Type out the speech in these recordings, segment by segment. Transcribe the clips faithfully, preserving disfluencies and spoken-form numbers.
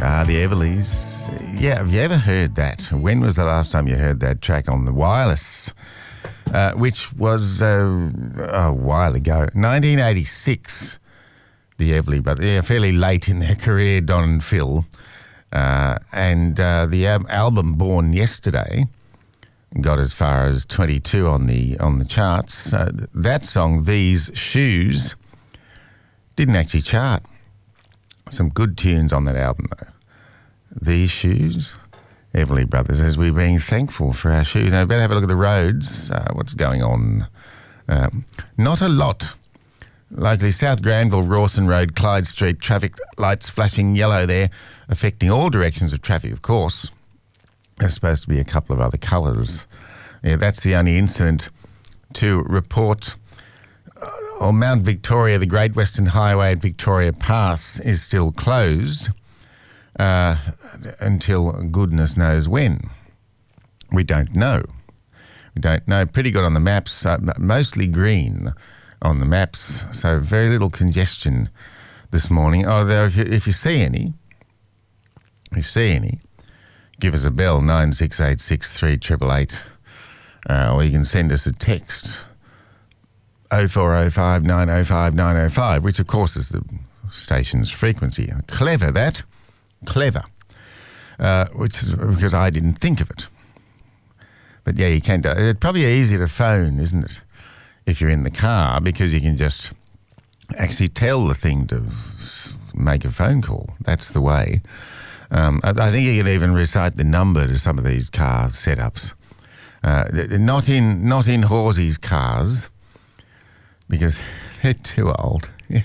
Ah, the Everleys. Yeah, have you ever heard that? When was the last time you heard that track on the wireless? Uh, which was uh, a while ago. nineteen eighty-six, the Everly Brothers. Yeah, fairly late in their career, Don and Phil. Uh, and uh, the um, album Born Yesterday got as far as twenty-two on the on the charts. Uh, that song, These Shoes, didn't actually chart. Some good tunes on that album, though. These Shoes, Everly Brothers, as we're being thankful for our shoes. Now, we better have a look at the roads. Uh, what's going on? Um, not a lot. Locally, South Granville, Rawson Road, Clyde Street, traffic lights flashing yellow there, affecting all directions of traffic, of course. There's supposed to be a couple of other colours. Yeah, that's the only incident to report. Uh, on Mount Victoria, the Great Western Highway at Victoria Pass is still closed uh, until goodness knows when. We don't know. We don't know. Pretty good on the maps, uh, mostly green on the maps, so very little congestion this morning. Oh, there, if you, if you see any, if you see any, give us a bell, nine six eight six three eight eight eight, uh, or you can send us a text, oh four oh five nine oh five nine oh five, which of course is the station's frequency. Clever, that. Clever. Uh, which is because I didn't think of it. But yeah, you can do it. It's probably easier to phone, isn't it, if you're in the car, because you can just actually tell the thing to make a phone call. That's the way. Um, I, I think you can even recite the number to some of these car setups. Uh, not in not in Horsey's cars, because they're too old. Yeah,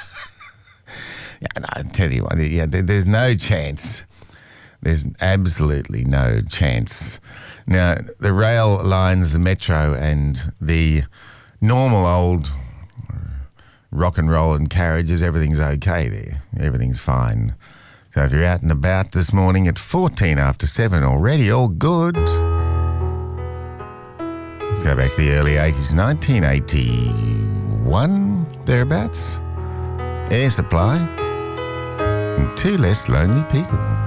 no, I tell you what, yeah, there, there's no chance. There's absolutely no chance. Now, the rail lines, the metro and the normal old rock and roll and carriages, everything's okay there. Everything's fine. So if you're out and about this morning at fourteen after seven already, all good. Let's go back to the early eighties, nineteen eighty-one, thereabouts. Air Supply and Two Less Lonely People.